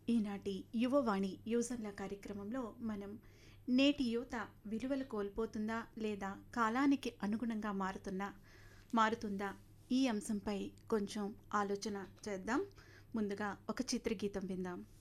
ఈనాటి యువవాణి యూజర్ల కార్యక్రమంలో మనం నేటి యువత విలువలు కోల్పోతుందా లేదా కాలానికి అనుగుణంగా మారుతుందా ఈ అంశంపై కొంచెం ఆలోచన చేద్దాం. ముందుగా ఒక చిత్రగీతం విందాం.